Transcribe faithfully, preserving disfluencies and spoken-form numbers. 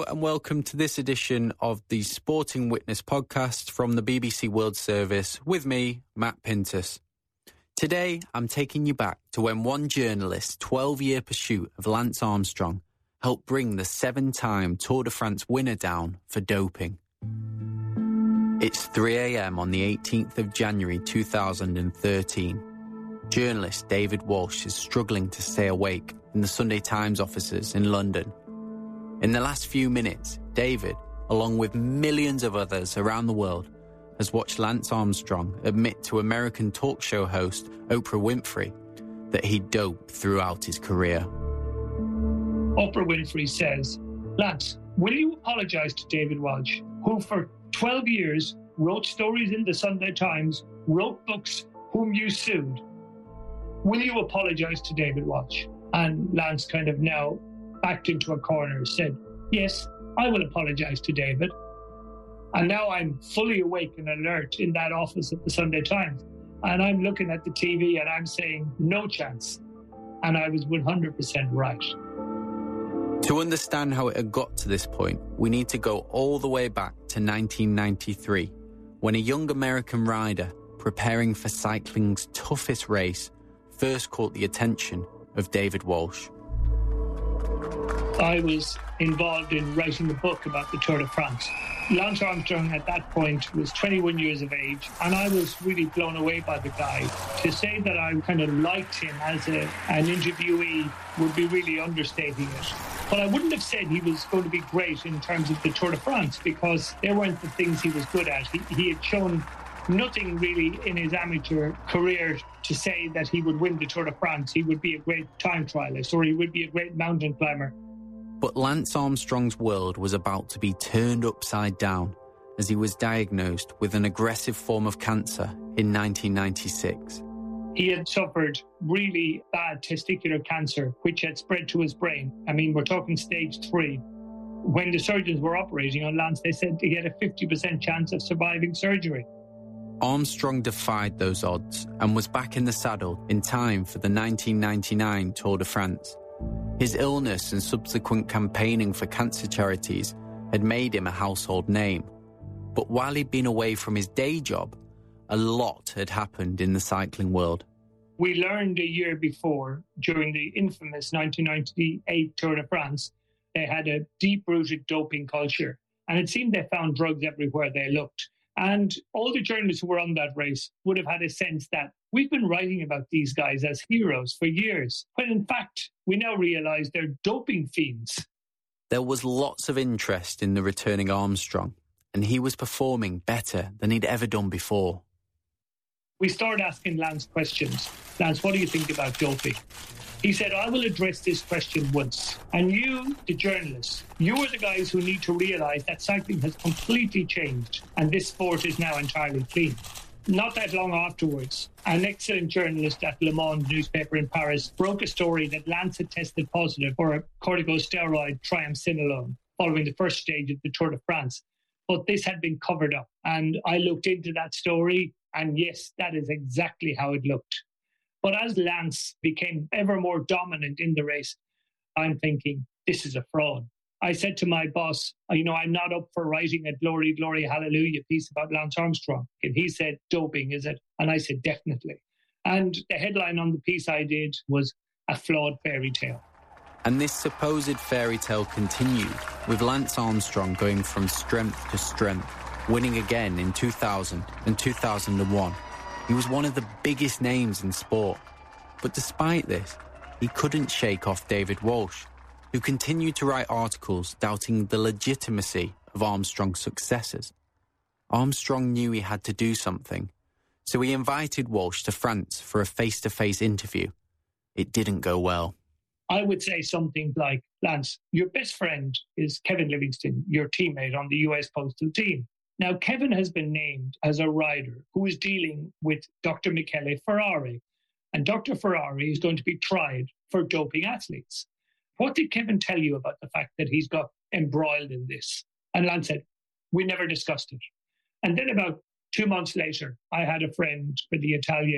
and welcome to this edition of the Sporting Witness podcast from the B B C World Service with me, Matt Pintus. Today, I'm taking you back to when one journalist's twelve-year pursuit of Lance Armstrong helped bring the seven-time Tour de France winner down for doping. It's three a.m. on the eighteenth of January two thousand thirteen. Journalist David Walsh is struggling to stay awake in the Sunday Times offices in London. In the last few minutes, David, along with millions of others around the world, has watched Lance Armstrong admit to American talk show host Oprah Winfrey that he doped throughout his career. Oprah Winfrey says, "Lance, will you apologise to David Walsh, who for twelve years wrote stories in the Sunday Times, wrote books, whom you sued? Will you apologise to David Walsh?" And Lance kind of now backed into a corner, said, "Yes, I will apologise to David." And now I'm fully awake and alert in that office at the Sunday Times. And I'm looking at the T V and I'm saying, no chance. And I was one hundred percent right. To understand how it had got to this point, we need to go all the way back to nineteen ninety-three, when a young American rider preparing for cycling's toughest race first caught the attention of David Walsh. I was involved in writing a book about the Tour de France. Lance Armstrong at that point was twenty-one years of age, and I was really blown away by the guy. To say that I kind of liked him as a, an interviewee would be really understating it. But I wouldn't have said he was going to be great in terms of the Tour de France, because they weren't the things he was good at. He, he had shown nothing really in his amateur career to say that he would win the Tour de France. He would be a great time trialist, or he would be a great mountain climber. But Lance Armstrong's world was about to be turned upside down as he was diagnosed with an aggressive form of cancer in nineteen ninety-six. He had suffered really bad testicular cancer, which had spread to his brain. I mean, we're talking stage three. When the surgeons were operating on Lance, they said he had a fifty percent chance of surviving surgery. Armstrong defied those odds and was back in the saddle in time for the nineteen ninety-nine Tour de France. His illness and subsequent campaigning for cancer charities had made him a household name. But while he'd been away from his day job, a lot had happened in the cycling world. We learned a year before, during the infamous nineteen ninety-eight Tour de France, they had a deep-rooted doping culture. And it seemed they found drugs everywhere they looked. And all the journalists who were on that race would have had a sense that we've been writing about these guys as heroes for years, when in fact, we now realise they're doping fiends. There was lots of interest in the returning Armstrong, and he was performing better than he'd ever done before. We started asking Lance questions. Lance, what do you think about doping? He said, I will address this question once. And you, the journalists, you are the guys who need to realise that cycling has completely changed and this sport is now entirely clean. Not that long afterwards, an excellent journalist at Le Monde newspaper in Paris broke a story that Lance had tested positive for a corticosteroid triamcinolone following the first stage of the Tour de France. But this had been covered up. And I looked into that story, and yes, that is exactly how it looked. But as Lance became ever more dominant in the race, I'm thinking, this is a fraud. I said to my boss, you know, I'm not up for writing a glory, glory, hallelujah piece about Lance Armstrong. And he said, doping, is it? And I said, definitely. And the headline on the piece I did was a flawed fairy tale. And this supposed fairy tale continued, with Lance Armstrong going from strength to strength, winning again in two thousand and two thousand one. He was one of the biggest names in sport. But despite this, he couldn't shake off David Walsh, who continued to write articles doubting the legitimacy of Armstrong's successes. Armstrong knew he had to do something, so he invited Walsh to France for a face-to-face interview. It didn't go well. I would say something like, Lance, your best friend is Kevin Livingston, your teammate on the U S Postal team. Now, Kevin has been named as a rider who is dealing with Doctor Michele Ferrari. And Doctor Ferrari is going to be tried for doping athletes. What did Kevin tell you about the fact that he's got embroiled in this? And Lance said, we never discussed it. And then about two months later, I had a friend for the Italian